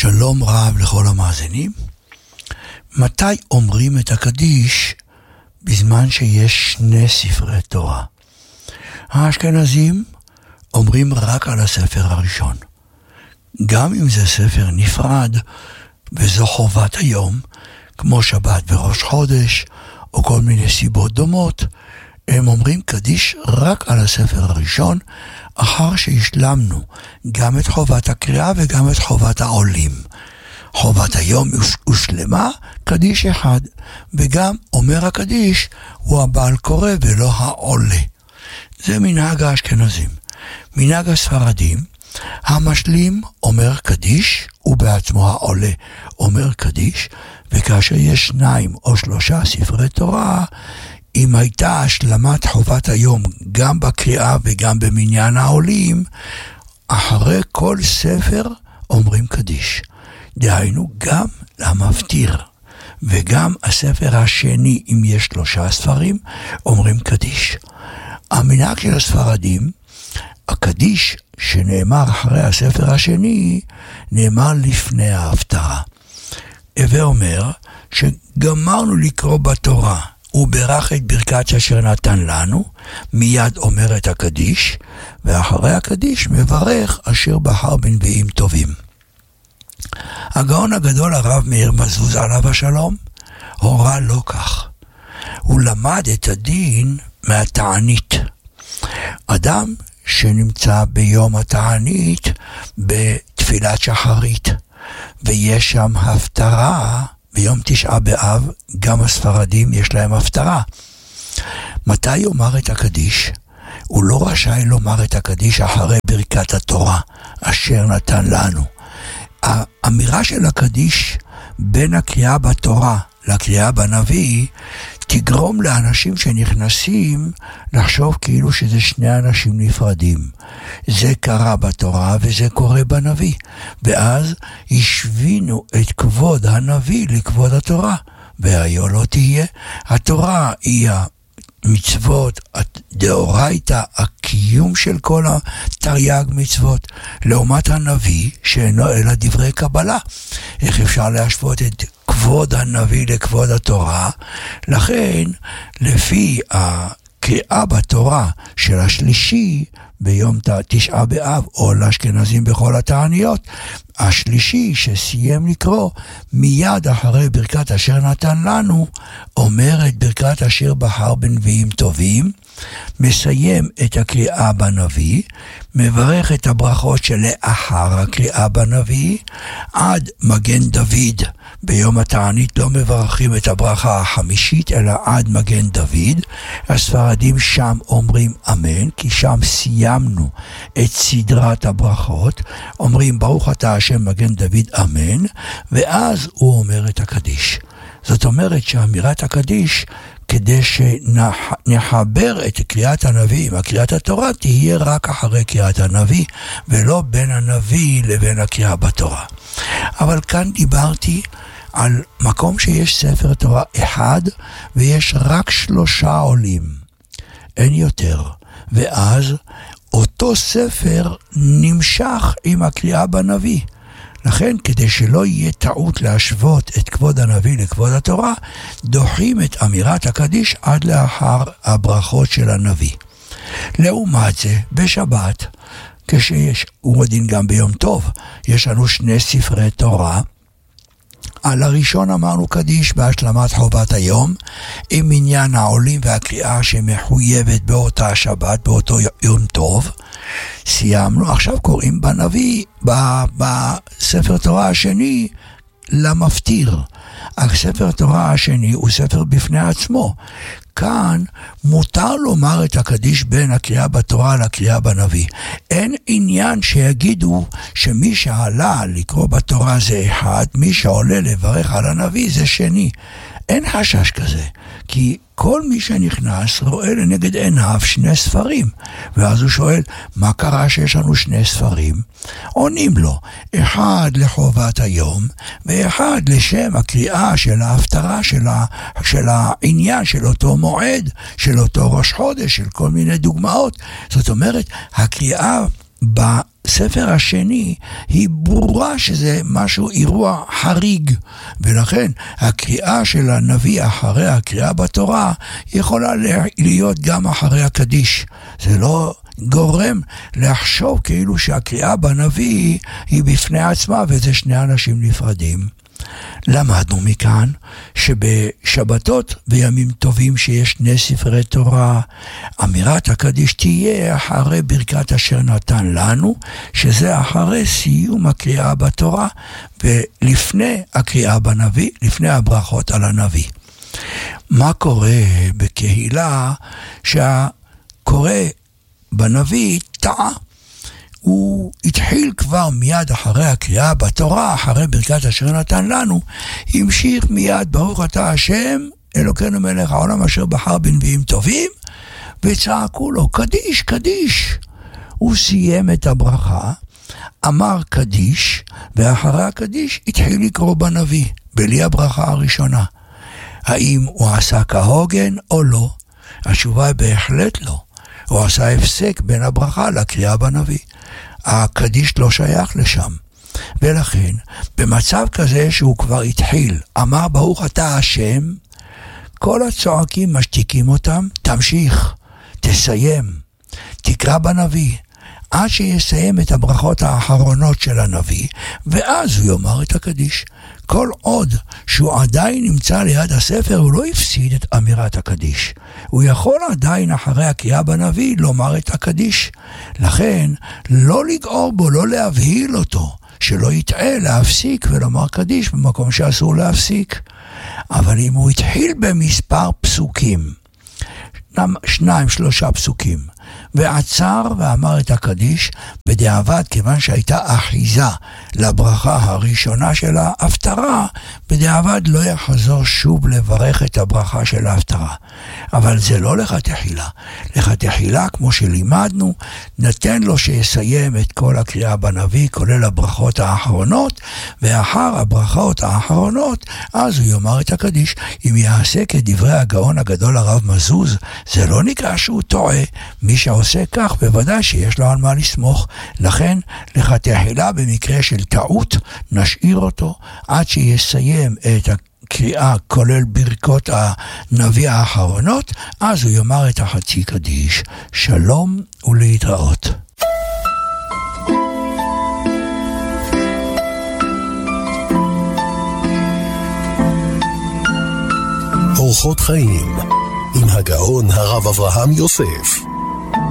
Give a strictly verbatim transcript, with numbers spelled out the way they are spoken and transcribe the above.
שלום רב לכל המאזינים. מתי אומרים את הקדיש בזמן שיש שני ספרי תורה? האשכנזים אומרים רק על הספר הראשון. גם אם זה ספר נפרד, וזו חובת היום, כמו שבת וראש חודש, או כל מיני סיבות דומות, הם אומרים קדיש רק על הספר הראשון, אחר שהשלמנו גם את חובת הקריאה וגם את חובת העולים. חובת היום הושלמה, קדיש אחד, וגם אומר הקדיש הוא הבעל קורא ולא העולה. זה מנהג האשכנזים. מנהג הספרדים, המשלים אומר קדיש, ובעצמו העולה אומר קדיש, וכאשר יש שניים או שלושה ספרי תורה, אם הייתה השלמת חובת היום גם בקריאה וגם במניין העולים, אחרי כל ספר אומרים קדיש. דהיינו גם למפטיר וגם הספר השני, אם יש שלושה ספרים, אומרים קדיש. המנהג של הספרדים, הקדיש שנאמר אחרי הספר השני, נאמר לפני ההפטרה. הווה אומר שגמרנו לקרוא בתורה, הוא ברך את ברכת אשר נתן לנו, מיד אומר את הקדיש, ואחרי הקדיש מברך אשר בחר בנביאים טובים. הגאון הגדול הרב מאיר מזוז עליו השלום, הורה לא כך. הוא למד את הדין מהתענית. אדם שנמצא ביום התענית בתפילת שחרית, ויש שם הפטרה, ביום תשעה באב, גם הספרדים יש להם הפטרה. מתי יאמר את הקדיש? הוא לא רשאי לומר את הקדיש אחרי ברכת התורה, אשר נתן לנו. האמירה של הקדיש בין הקריאה בתורה לקריאה בנביא, תגרום לאנשים שנכנסים לחשוב כאילו שזה שני אנשים נפרדים. זה קרה בתורה וזה קורה בנביא. ואז השווינו את כבוד הנביא לכבוד התורה. והיו לא תהיה. התורה היא המצוות, דאורייתא, הקיום של כל התרי"ג מצוות. לעומת הנביא שאינו אלא דברי קבלה. איך אפשר להשוות את כבוד הנביא לכבוד התורה? לכן, לפי הקריאה בתורה של השלישי, ביום תשעה באב, או לאשכנזים בכל התעניות, השלישי שסיים לקרוא, מיד אחרי ברכת אשר נתן לנו, אומר את ברכת אשר בחר בנביאים טובים, מסיים את הקריאה בנביא, מברך את הברכות שלאחר הקריאה בנביא, עד מגן דוד. ביום התענית לא מברכים את הברכה החמישית, אלא עד מגן דוד. הספרדים שם אומרים אמן, כי שם סיימנו את סדרת הברכות. אומרים ברוך אתה השם מגן דוד אמן, ואז הוא אומר את הקדיש. זאת אומרת שאמירת הקדיש, כדי שנחבר את קריאת הנביא עם קריאת התורה, תהיה רק אחרי קריאת הנביא, ולא בין הנביא לבין הקריאה בתורה. אבל כאן דיברתי על מקום שיש ספר תורה אחד, ויש רק שלושה עולים. אין יותר. ואז אותו ספר נמשך עם הקריאה בנביא. לכן, כדי שלא יהיה טעות להשוות את כבוד הנביא לכבוד התורה, דוחים את אמירת הקדיש עד לאחר הברכות של הנביא. לעומת זה, בשבת, כשיש, ומדין גם ביום טוב, יש לנו שני ספרי תורה. על הראשון אמרנו קדיש בהשלמת חובת היום, עם עניין העולים והקריאה שמחויבת באותה שבת, באותו יום טוב. סיימנו, עכשיו קוראים בנביא, בספר תורה השני, למפטיר. הספר תורה השני הוא ספר בפני עצמו. כאן מותר לומר את הקדיש בין הקריאה בתורה לקריאה בנביא. אין עניין שיגידו שמי שעלה לקרוא בתורה זה אחד, מי שעולה לברך על הנביא זה שני. אין חשש כזה, כי כל מי שנכנס רואה לנגד עיניו שני ספרים, ואז הוא שואל, מה קרה שיש לנו שני ספרים? עונים לו, אחד לחובת היום, ואחד לשם הקריאה של ההפטרה של, ה, של העניין של אותו מועד, של אותו ראש חודש, של כל מיני דוגמאות. זאת אומרת, הקריאה בספר השני היא ברורה שזה משהו, אירוע חריג, ולכן הקריאה של הנביא אחרי הקריאה בתורה יכולה להיות גם אחרי הקדיש. זה לא גורם לחשוב כאילו שהקריאה בנביא היא בפני עצמה וזה שני אנשים נפרדים. למדנו מכאן שבשבתות וימים טובים שיש שני ספרי תורה, אמירת הקדיש תהיה אחרי ברכת אשר נתן לנו, שזה אחרי סיום הקריאה בתורה ולפני הקריאה בנביא, לפני הברכות על הנביא. מה קורה בקהילה שהקורא בנביא טעה? הוא התחיל כבר מיד אחרי הקריאה בתורה, אחרי ברכת אשר נתן לנו, המשיך מיד ברוך אתה השם אלוקינו מלך העולם אשר בחר בנביאים טובים, וצעקו לו קדיש קדיש. הוא סיים את הברכה, אמר קדיש, ואחרי הקדיש התחיל לקרוא בנביא בלי הברכה הראשונה. האם הוא עשה כהוגן או לא? התשובה היא בהחלט לא. הוא עשה הפסק בין הברכה לקריאה בנביא. הקדיש לא שייך לשם. ולכן, במצב כזה שהוא כבר התחיל, אמר ברוך אתה השם, כל הצועקים משתיקים אותם, תמשיך, תסיים, תקרא בנביא, עד שיסיים את הברכות האחרונות של הנביא, ואז הוא יאמר את הקדיש. כל עוד שהוא עדיין נמצא ליד הספר, הוא לא הפסיד את אמירת הקדיש. הוא יכול עדיין אחרי הקריאה בנביא לומר את הקדיש. לכן, לא לגעור בו, לא להבהיל אותו, שלא יטעה להפסיק ולומר קדיש במקום שאסור להפסיק. אבל אם הוא התחיל במספר פסוקים, שניים, שלושה פסוקים, ועצר ואמר את הקדיש, בדיעבד, כיוון שהייתה אחיזה לברכה הראשונה של ההפטרה, בדיעבד לא יחזור שוב לברך את הברכה של ההפטרה. אבל זה לא לכתחילה. לכתחילה, כמו שלימדנו, נתן לו שיסיים את כל הקריאה בנביא, כולל הברכות האחרונות, ואחר הברכות האחרונות, אז הוא יאמר את הקדיש. אם יעשה כדברי הגאון הגדול הרב מזוז, זה לא נקרא שהוא טועה. מי שעושה כך, בוודאי שיש לו על מה לסמוך. לכן, לכתחילה במקרה של טעות, נשאיר אותו עד שיסיים את הקריאה, כולל ברכות הנביא האחרונות, אז הוא יאמר את החצי קדיש. שלום ולהתראות. אורחות חיים עם הגאון הרב אברהם יוסף.